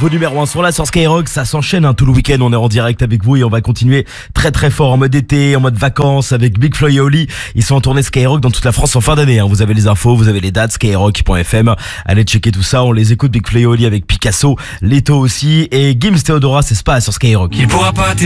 Vos numéros 1 sont là sur Skyrock, ça s'enchaîne tout le week-end, on est en direct avec vous et on va continuer très très fort en mode été, en mode vacances avec Big Flo et Oli. Ils sont en tournée Skyrock dans toute la France en fin d'année. Vous avez les infos, vous avez les dates, skyrock.fm. Allez checker tout ça, on les écoute Big Flo et Oli avec Picasso, Leto aussi et Gims Theodora, c'est Spa sur Skyrock. Il pourra pas